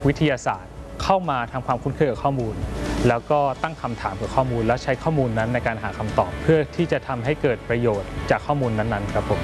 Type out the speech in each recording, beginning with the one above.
วิทยาศาสตร์เข้ามาทำความคุ้นเคยกับข้อมูลแล้วก็ตั้งคำถามกับข้อมูลและใช้ข้อมูลนั้นในการหาคำตอบเพื่อที่จะทำให้เกิดประโยชน์จากข้อมูลนั้นๆครับผม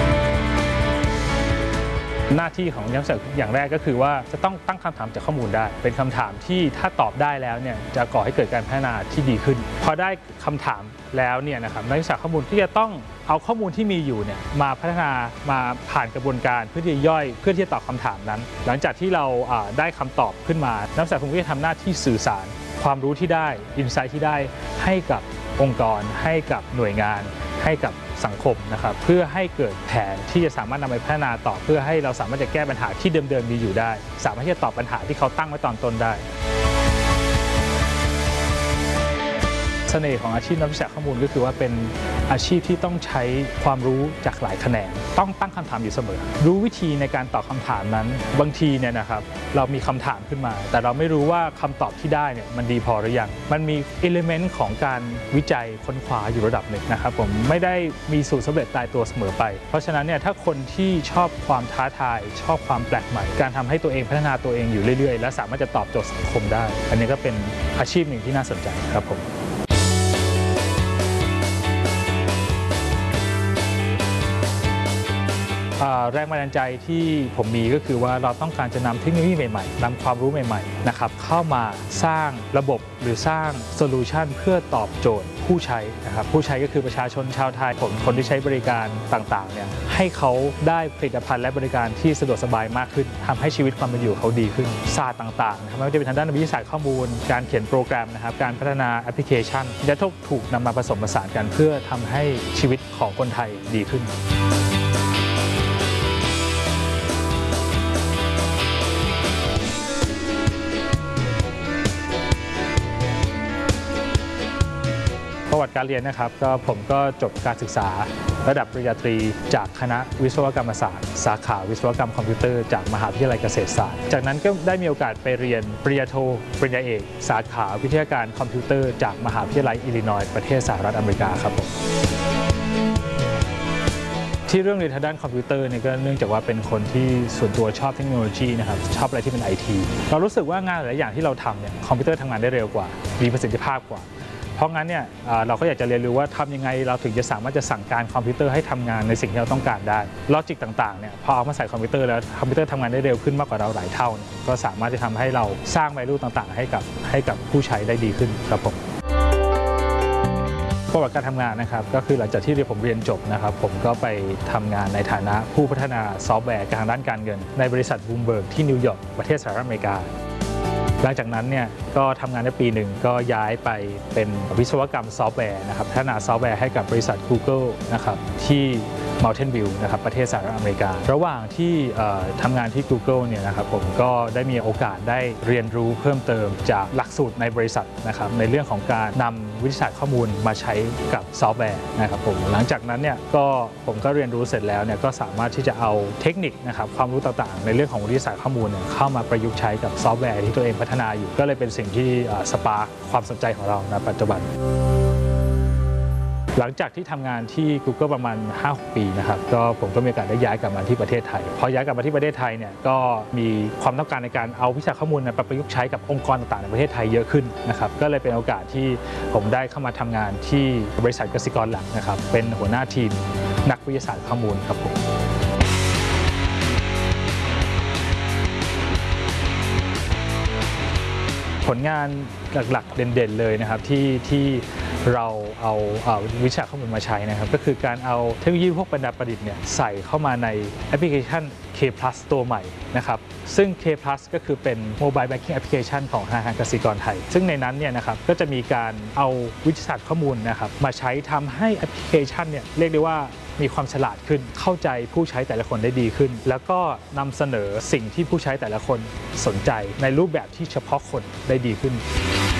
หน้าที่ของนักศึกษาอย่างแรกก็คือว่าจะต้องตั้งคำถามจากข้อมูลได้เป็นคำถามที่ถ้าตอบได้แล้วเนี่ยจะก่อให้เกิดการพัฒนาที่ดีขึ้นพอได้คำถามแล้วเนี่ยนะครับนักศึกษาข้อมูลที่จะต้องเอาข้อมูลที่มีอยู่เนี่ยมาพัฒนามาผ่านกระบวนการเพื่อที่จะย่อยเพื่อที่จะตอบคำถามนั้นหลังจากที่เราได้คำตอบขึ้นมานักศึกษาก็จะทำหน้าที่สื่อสารความรู้ที่ได้อินไซต์ที่ได้ให้กับองค์กรให้กับหน่วยงานให้กับสังคมนะครับเพื่อให้เกิดแผนที่จะสามารถนำไปพัฒนาต่อเพื่อให้เราสามารถจะแก้ปัญหาที่เดิมๆมีอยู่ได้สามารถที่จะตอบปัญหาที่เขาตั้งไว้ตอนต้นได้เสน่ห์ของอาชีพนักวิชาข้อมูลก็คือว่าเป็นอาชีพที่ต้องใช้ความรู้จากหลายแขนงต้องตั้งคำถามอยู่เสมอรู้วิธีในการตอบคำถามนั้นบางทีเนี่ยนะครับเรามีคำถามขึ้นมาแต่เราไม่รู้ว่าคำตอบที่ได้เนี่ยมันดีพอหรือยังมันมีอิเลเมนต์ของการวิจัยค้นคว้าอยู่ระดับหนึ่งนะครับผมไม่ได้มีสูตรสำเร็จตายตัวเสมอไปเพราะฉะนั้นเนี่ยถ้าคนที่ชอบความท้าทายชอบความแปลกใหม่การทำให้ตัวเองพัฒนาตัวเองอยู่เรื่อยๆและสามารถจะตอบโจทย์สังคมได้อันนี้ก็เป็นอาชีพหนึ่งที่น่าสนใจครับผมแรงบันดาลใจที่ผมมีก็คือว่าเราต้องการจะนำเทคโนโลยีใหม่ๆนำความรู้ใหม่ๆนะครับเข้ามาสร้างระบบหรือสร้างโซลูชันเพื่อตอบโจทย์ผู้ใช้นะครับผู้ใช้ก็คือประชาชนชาวไทยคนที่ใช้บริการต่างๆเนี่ยให้เขาได้ผลิตภัณฑ์และบริการที่สะดวกสบายมากขึ้นทำให้ชีวิตความเป็นอยู่เขาดีขึ้นศาสตร์ต่างๆนะครับไม่ว่าจะเป็นทางด้านวิทยาศาสตร์ข้อมูลการเขียนโปรแกรมนะครับการพัฒนาแอปพลิเคชันจะต้องถูกนำมาผสมผสานกันเพื่อทำให้ชีวิตของคนไทยดีขึ้นประวัติการเรียนนะครับผมก็จบการศึกษาระดับปริญญาตรีจากคณะวิศวกรรมศาสตร์สาขาวิศวกรรมคอมพิวเตอร์จากมหาวิทยาลัยเกษตรศาสตร์จากนั้นก็ได้มีโอกาสไปเรียนปริญญาโทปริญญาเอกสาขาวิทยาการคอมพิวเตอร์จากมหาวิทยาลัยอิลลินอยส์ประเทศสหรัฐอเมริกาครับผมที่เรื่องเรียนทางด้านคอมพิวเตอร์เนี่ยก็เนื่องจากว่าเป็นคนที่ส่วนตัวชอบเทคโนโลยีนะครับชอบอะไรที่เป็น IT เรารู้สึกว่างานหลายอย่างที่เราทำเนี่ยคอมพิวเตอร์ทำงานได้เร็วกว่ามีประสิทธิภาพกว่าเพราะงั้นเนี่ยเราก็อยากจะเรียนรู้ว่าทำยังไงเราถึงจะสามารถจะสั่งการคอมพิวเตอร์ให้ทำงานในสิ่งที่เราต้องการได้ลอจิกต่างๆเนี่ยพอเอามาใส่คอมพิวเตอร์แล้วคอมพิวเตอร์ทำงานได้เร็วขึ้นมากกว่าเราหลายเท่าก็สามารถจะทำให้เราสร้าง value ต่างๆให้กับผู้ใช้ได้ดีขึ้นครับผมประวัติการทำงานนะครับก็คือหลังจากที่ผมเรียนจบนะครับผมก็ไปทำงานในฐานะผู้พัฒนาซอฟต์แวร์ทางด้านการเงินในบริษัทบูมเบิร์กที่นิวยอร์กประเทศสหรัฐอเมริกาหลังจากนั้นเนี่ยก็ทำงานได้ปีหนึ่งก็ย้ายไปเป็นวิศวกรรมซอฟต์แวร์นะครับพัฒนาซอฟต์แวร์ให้กับบริษัท Google นะครับที่ Mountain View นะครับประเทศสหรัฐอเมริการะหว่างที่ทำงานที่ Google เนี่ยนะครับผมก็ได้มีโอกาสได้เรียนรู้เพิ่มเติมจากหลักสูตรในบริษัทนะครับในเรื่องของการนำวิทยาศาสตร์ข้อมูลมาใช้กับซอฟต์แวร์นะครับผมหลังจากนั้นเนี่ยผมก็เรียนรู้เสร็จแล้วเนี่ยก็สามารถที่จะเอาเทคนิคนะครับความรู้ต่างๆในเรื่องของวิทยาศาสตร์ข้อมูลเข้ามาประยุกต์ใช้กับซอฟต์แวร์ที่ตัวเองพัฒนาอยู่ก็เลยเป็นสิ่งที่สปาร์คความสนใจของเราในปัจจุบันหลังจากที่ทำงานที่ Google ประมาณ 5-6 ปีนะครับผมก็มีโอกาสได้ย้ายกลับมาที่ประเทศไทยพอย้ายกลับมาที่ประเทศไทยเนี่ยก็มีความต้องการในการเอาวิชาข้อมูลไปประยุกต์ใช้กับองค์กรต่างๆในประเทศไทยเยอะขึ้นนะครับก็เลยเป็นโอกาสที่ผมได้เข้ามาทำงานที่บริษัทกสิกรหลักนะครับเป็นหัวหน้าทีมนักวิทยาศาสตร์ข้อมูลครับผมผลงานหลักๆเด่นๆเลยนะครับที่เราเอาวิชาข้อมูลมาใช้นะครับก็คือการเอาเทคโนโลยีพวกบรรดาประดิษฐ์เนี่ยใส่เข้ามาในแอปพลิเคชัน K+ ตัวใหม่นะครับซึ่ง K+ ก็คือเป็น Mobile Banking Application ของธนาคารกสิกรไทยซึ่งในนั้นเนี่ยนะครับก็จะมีการเอาวิทยาศาสตร์ข้อมูลนะครับมาใช้ทำให้แอปพลิเคชันเนี่ยเรียกได้ว่ามีความฉลาดขึ้นเข้าใจผู้ใช้แต่ละคนได้ดีขึ้นแล้วก็นำเสนอสิ่งที่ผู้ใช้แต่ละคนสนใจในรูปแบบที่เฉพาะคนได้ดีขึ้น